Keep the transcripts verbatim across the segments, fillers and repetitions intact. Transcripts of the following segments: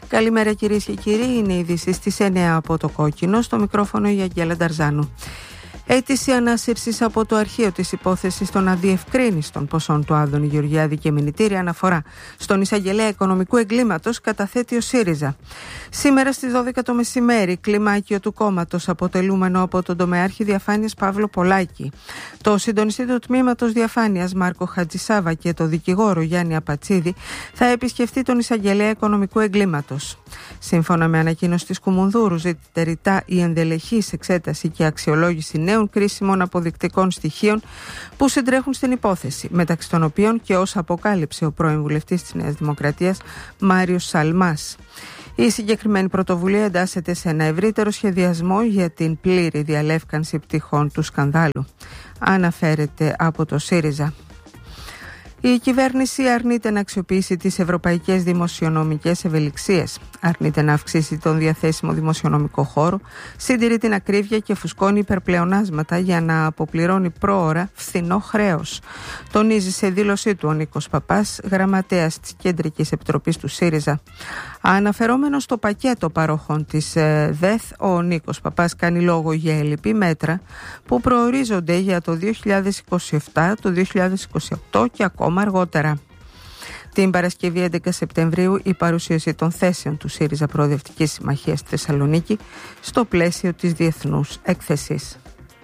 Καλημέρα κυρίες και κύριοι, είναι η είδηση στις εννιά από το Κόκκινο, στο μικρόφωνο η Αγγέλα Νταρζάνου. Αίτηση ανάσυρσης από το αρχείο της υπόθεσης των αδιευκρίνιστων ποσών του Άδωνη Γεωργιάδη και μηνυτήρια αναφορά στον εισαγγελέα οικονομικού εγκλήματος καταθέτει ο ΣΥΡΙΖΑ. Σήμερα στις δώδεκα το μεσημέρι, κλιμάκιο του κόμματος αποτελούμενο από τον τομεάρχη διαφάνειας Παύλο Πολάκη, το συντονιστή του τμήματος διαφάνειας Μάρκο Χατζησάβα και το δικηγόρο Γιάννη Απατσίδη θα επισκεφτεί τον εισαγγελέα οικονομικού εγκλήματος. Σύμφωνα με ανακοίνωση της Κουμουνδούρου, ζητείται ρητά η ενδελεχής εξέταση και αξιολόγηση νέων κρίσιμων αποδεικτικών στοιχείων που συντρέχουν στην υπόθεση, μεταξύ των οποίων και όσα αποκάλυψε ο πρώην βουλευτής της Νέας Δημοκρατίας Μάριος Σαλμάς. Η συγκεκριμένη πρωτοβουλία εντάσσεται σε ένα ευρύτερο σχεδιασμό για την πλήρη διαλεύκανση πτυχών του σκανδάλου, αναφέρεται από το ΣΥΡΙΖΑ. Η κυβέρνηση αρνείται να αξιοποιήσει τις ευρωπαϊκές δημοσιονομικές ευελιξίες, αρνείται να αυξήσει τον διαθέσιμο δημοσιονομικό χώρο, συντηρεί την ακρίβεια και φουσκώνει υπερπλεονάσματα για να αποπληρώνει πρόωρα φθηνό χρέος. Τονίζει σε δήλωσή του ο Νίκος Παπάς, γραμματέας της Κεντρικής Επιτροπής του ΣΥΡΙΖΑ. Αναφερόμενο στο πακέτο παρόχων της ΔΕΘ, ο Νίκος Παπάς κάνει λόγο για ελλειπή μέτρα που προορίζονται για το δύο χιλιάδες είκοσι επτά, το δύο χιλιάδες είκοσι οκτώ και ακόμα αργότερα. Την Παρασκευή έντεκα Σεπτεμβρίου η παρουσίαση των θέσεων του ΣΥΡΙΖΑ Προοδευτικής Συμμαχίας στη Θεσσαλονίκη στο πλαίσιο της Διεθνούς Έκθεσης.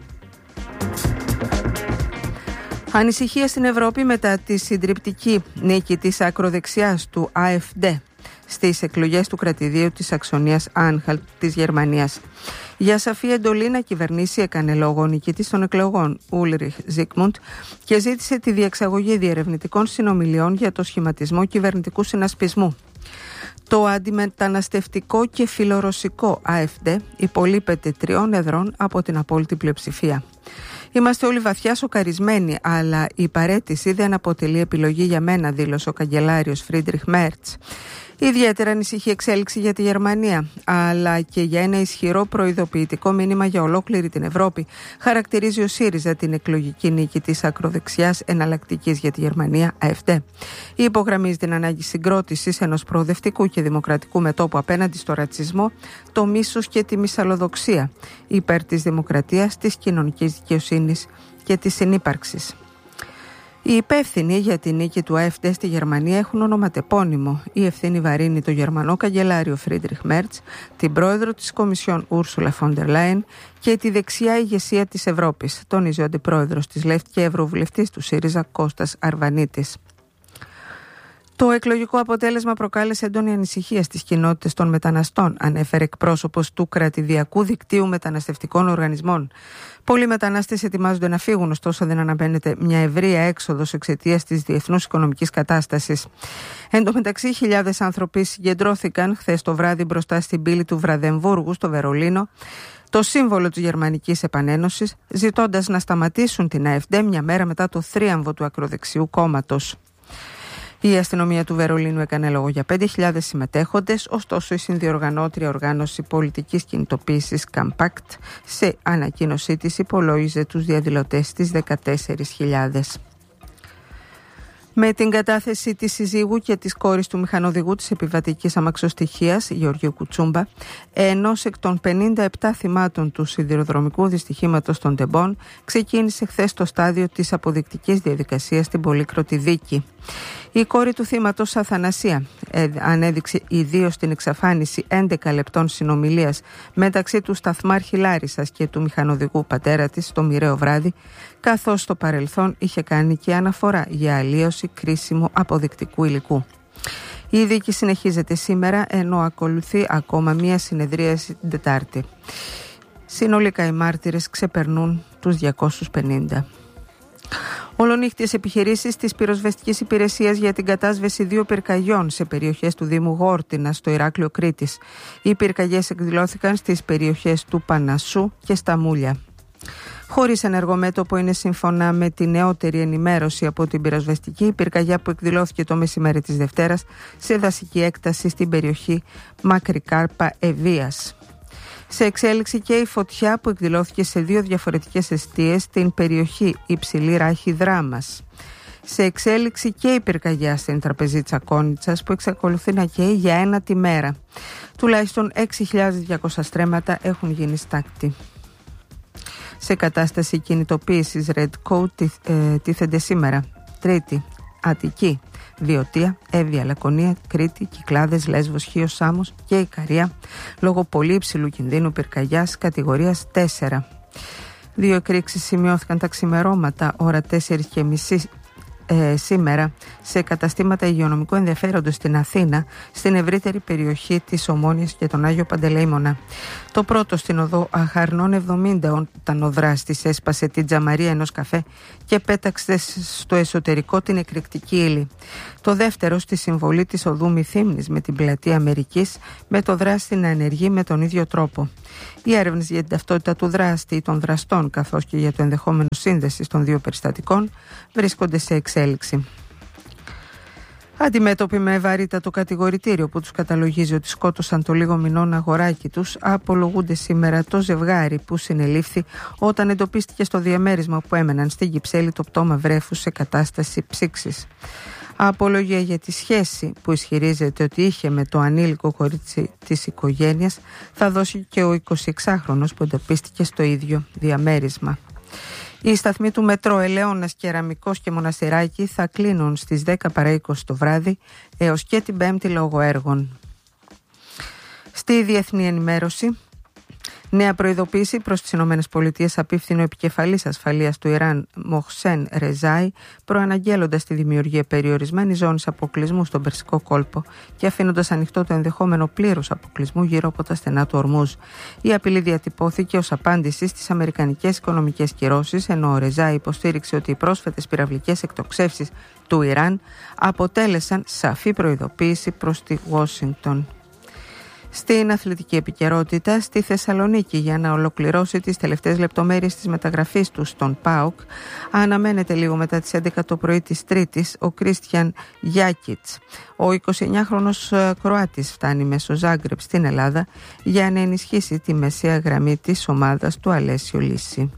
Ανησυχία στην Ευρώπη μετά τη συντριπτική νίκη της ακροδεξιάς του AfD στις εκλογές του κρατηδίου της Σαξονίας Άνχαλτ της Γερμανίας. Για σαφή εντολή να κυβερνήσει έκανε λόγο ο νικητής των εκλογών Ούλριχ Ζίκμουντ και ζήτησε τη διεξαγωγή διερευνητικών συνομιλιών για το σχηματισμό κυβερνητικού συνασπισμού. Το αντιμεταναστευτικό και φιλορωσικό AfD υπολείπεται τριών εδρών από την απόλυτη πλειοψηφία. Είμαστε όλοι βαθιά σοκαρισμένοι, αλλά η παραίτηση δεν αποτελεί επιλογή για μένα, δήλωσε ο καγκελάριος Φρίντριχ Μέρτς. Ιδιαίτερα ανησυχεί εξέλιξη για τη Γερμανία, αλλά και για ένα ισχυρό προειδοποιητικό μήνυμα για ολόκληρη την Ευρώπη, χαρακτηρίζει ο ΣΥΡΙΖΑ την εκλογική νίκη της ακροδεξιάς εναλλακτικής για τη Γερμανία AfD. Υπογραμμίζει την ανάγκη συγκρότησης ενός προοδευτικού και δημοκρατικού μετώπου απέναντι στο ρατσισμό, το μίσος και τη μυσαλλοδοξία, υπέρ της δημοκρατίας, της κοινωνικής δικαιοσύνης και της συνύπαρξης. Οι υπεύθυνοι για τη νίκη του AfD στη Γερμανία έχουν ονοματεπώνυμο. Η ευθύνη βαρύνει το Γερμανό καγκελάριο Φρίντριχ Μέρτς, την πρόεδρο της Κομισιόν Ούρσουλα φον ντερ Λάιεν και τη δεξιά ηγεσία της Ευρώπης, τονίζει ο αντιπρόεδρος της ΛΕΦΤ και ευρωβουλευτής του ΣΥΡΙΖΑ Κώστας Αρβανίτης. Το εκλογικό αποτέλεσμα προκάλεσε έντονη ανησυχία στις κοινότητες των μεταναστών, ανέφερε εκπρόσωπος του κρατηδιακού δικτύου μεταναστευτικών οργανισμών. Πολλοί μετανάστες ετοιμάζονται να φύγουν, ωστόσο δεν αναμένεται μια ευρεία έξοδος εξαιτίας της διεθνούς οικονομικής κατάστασης. Εν τω μεταξύ, χιλιάδες άνθρωποι συγκεντρώθηκαν χθες το βράδυ μπροστά στην πύλη του Βραδεμβούργου στο Βερολίνο, το σύμβολο της Γερμανικής Επανένωσης, ζητώντας να σταματήσουν την AfD μια μέρα μετά το θρίαμβο του ακροδεξιού κόμματος. Η αστυνομία του Βερολίνου έκανε λόγο για πέντε χιλιάδες συμμετέχοντες, ωστόσο η συνδιοργανώτρια οργάνωση πολιτικής κινητοποίησης Compact σε ανακοίνωσή της υπολόγιζε τους διαδηλωτές στις δεκατέσσερις χιλιάδες. Με την κατάθεση της συζύγου και της κόρης του μηχανοδηγού της επιβατικής αμαξοστοιχείας, Γεωργίου Κουτσούμπα, ενός εκ των πενήντα επτά θυμάτων του σιδηροδρομικού δυστυχήματος των Τεμπών, ξεκίνησε χθες το στάδιο της αποδεικτικής διαδικασίας στην πολύκροτη δίκη. Η κόρη του θύματος, Αθανασία, ε, ανέδειξε ιδίως την εξαφάνιση έντεκα λεπτών συνομιλίας μεταξύ του σταθμάρχη Λάρισσας και του μηχανοδηγού πατέρα της το μοιραίο βράδυ, καθώς στο παρελθόν είχε κάνει και αναφορά για αλλίωση κρίσιμου αποδεικτικού υλικού. Η δίκη συνεχίζεται σήμερα, ενώ ακολουθεί ακόμα μία συνεδρίαση την Τετάρτη. Συνολικά οι μάρτυρες ξεπερνούν τους διακόσιους πενήντα. Ολονύχτιες επιχειρήσεις της πυροσβεστικής υπηρεσίας για την κατάσβεση δύο πυρκαγιών σε περιοχές του Δήμου Γόρτινα στο Ηράκλειο Κρήτης. Οι πυρκαγιές εκδηλώθηκαν στις περιοχές του Πανασσού και Σταμούλια. Χωρίς ενεργό μέτωπο είναι σύμφωνα με τη νεότερη ενημέρωση από την πυροσβεστική η πυρκαγιά που εκδηλώθηκε το μεσημέρι της Δευτέρας σε δασική έκταση στην περιοχή Μακρικάρπα Ευβίας. Σε εξέλιξη και η φωτιά που εκδηλώθηκε σε δύο διαφορετικές εστίες στην περιοχή Υψηλή Ράχη Δράμας. Σε εξέλιξη και η πυρκαγιά στην τραπεζίτσα Κόνιτσας που εξακολουθεί να καίει για ένα τη μέρα. Τουλάχιστον έξι χιλιάδες διακόσια στρέμματα έχουν γίνει στάκτη. Σε κατάσταση κινητοποίησης Red Code ε, τίθενται σήμερα Τρίτη, Αττική, Βιωτία, Εύβοια, Λακωνία, Κρήτη, Κυκλάδες, Λέσβος, Χίος, Σάμος και Ικαρία λόγω πολύ υψηλού κινδύνου πυρκαγιάς κατηγορίας τέσσερα. Δύο εκρήξεις σημειώθηκαν τα ξημερώματα ώρα τέσσερα και μισή ε, σήμερα σε καταστήματα υγειονομικού ενδιαφέροντος στην Αθήνα, στην ευρύτερη περιοχή της Ομόνιας και τον Άγιο Παντελεήμονα. Το πρώτο στην οδό Αχαρνών εβδομήντα, όταν ο δράστης έσπασε την τζαμαρία ενός καφέ και πέταξε στο εσωτερικό την εκρηκτική ύλη. Το δεύτερο στη συμβολή της οδού Μυθύμνης με την πλατεία Αμερικής, με το δράστη να ενεργεί με τον ίδιο τρόπο. Οι έρευνες για την ταυτότητα του δράστη ή των δραστών, καθώς και για το ενδεχόμενο σύνδεση των δύο περιστατικών, βρίσκονται σε εξέλιξη. Αντιμέτωποι με βαρύτατο κατηγορητήριο που τους καταλογίζει ότι σκότωσαν το λίγο μηνών αγοράκι τους, απολογούνται σήμερα το ζευγάρι που συνελήφθη όταν εντοπίστηκε στο διαμέρισμα που έμεναν στην Κυψέλη το πτώμα βρέφους σε κατάσταση ψήξης. Απολογία για τη σχέση που ισχυρίζεται ότι είχε με το ανήλικο κορίτσι της οικογένειας θα δώσει και ο εικοσιεξάχρονος που εντοπίστηκε στο ίδιο διαμέρισμα. Οι σταθμοί του μετρό Ελαιώνας, Κεραμικός και Μοναστηράκη θα κλείνουν στις δέκα παρά είκοσι το βράδυ έως και την Πέμπτη λόγω έργων. Στη διεθνή ενημέρωση, νέα προειδοποίηση προς τις ΗΠΑ απίφθινε ο επικεφαλής ασφαλείας του Ιράν Μοχσέν Ρεζάι, προαναγγέλλοντας τη δημιουργία περιορισμένης ζώνης αποκλεισμού στον Περσικό κόλπο και αφήνοντας ανοιχτό το ενδεχόμενο πλήρους αποκλεισμού γύρω από τα στενά του Ορμούζ. Η απειλή διατυπώθηκε ως απάντηση στις αμερικανικές οικονομικές κυρώσεις, ενώ ο Ρεζάι υποστήριξε ότι οι πρόσφατες πυραυλικές εκτοξεύσεις του Ιράν αποτέλεσαν σαφή προειδοποίηση προς τη Ουάσιγκτον. Στην αθλητική επικαιρότητα, στη Θεσσαλονίκη για να ολοκληρώσει τις τελευταίες λεπτομέρειες της μεταγραφής του στον ΠΑΟΚ, αναμένεται λίγο μετά τις έντεκα το πρωί της Τρίτης ο Κρίστιαν Γιάκιτς. Ο εικοσιεννιάχρονος Κροάτης φτάνει μέσω Ζάγκρεπ στην Ελλάδα για να ενισχύσει τη μεσαία γραμμή της ομάδας του Αλέσιο Λύση.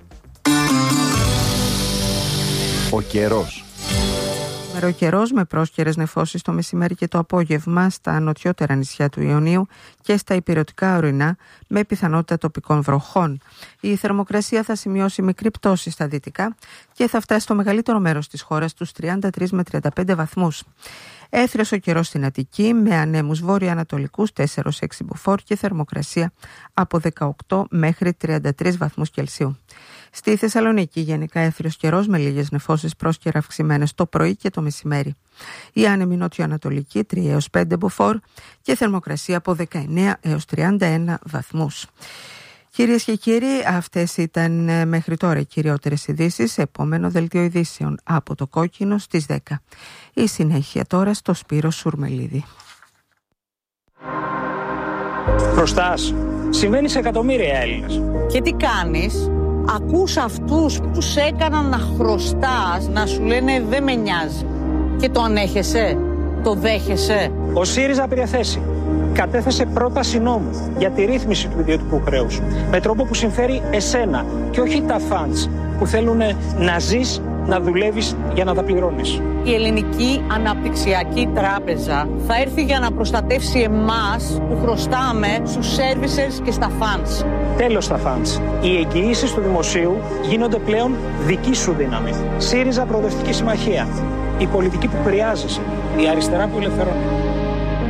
Ο καιρός. Μεροκαιρός με πρόσκαιρες νεφώσεις το μεσημέρι και το απόγευμα στα νοτιότερα νησιά του Ιωνίου και στα ηπειρωτικά ορεινά με πιθανότητα τοπικών βροχών. Η θερμοκρασία θα σημειώσει μικρή πτώση στα δυτικά και θα φτάσει στο μεγαλύτερο μέρος της χώρας τους τριάντα τρία με τριάντα πέντε βαθμούς. Έθριος ο καιρός στην Αττική με ανέμους βόρειο-ανατολικούς τέσσερα με έξι μποφόρ και θερμοκρασία από δεκαοκτώ μέχρι τριάντα τρεις βαθμούς Κελσίου. Στη Θεσσαλονίκη γενικά έθριος καιρός με λίγες νεφώσεις πρόσκαιρα αυξημένες το πρωί και το μεσημέρι. Η άνεμη νότιο-ανατολική τρία έως πέντε μποφόρ και θερμοκρασία από δεκαεννέα έως τριάντα ένα βαθμούς. Κυρίες και κύριοι, αυτές ήταν μέχρι τώρα οι κυριότερες ειδήσεις. Επόμενο δελτίο ειδήσεων από το Κόκκινο στις δέκα. Η συνέχεια τώρα στο Σπύρο Σουρμελίδη. Χρωστάς. Συμβαίνει σε εκατομμύρια Έλληνες. Και τι κάνεις? Ακούς αυτούς που σε έκαναν να χρωστάς να σου λένε δεν με νοιάζει. Και το ανέχεσαι? Το δέχεσαι? Ο ΣΥΡΙΖΑ πήρε θέση. Κατέθεσε πρόταση νόμου για τη ρύθμιση του ιδιωτικού χρέους με τρόπο που συμφέρει εσένα και όχι τα φαντς που θέλουν να ζεις, να δουλεύεις για να τα πληρώνεις. Η Ελληνική Αναπτυξιακή Τράπεζα θα έρθει για να προστατεύσει εμάς που χρωστάμε στους services και στα φαντς. Τέλος στα φαντς. Οι εγγυήσεις του δημοσίου γίνονται πλέον δική σου δύναμη. ΣΥΡΙΖΑ Προοδευτική Συμμαχία. Η πολιτική που χρειάζεσαι. Η αριστερά που ελευθερώνει.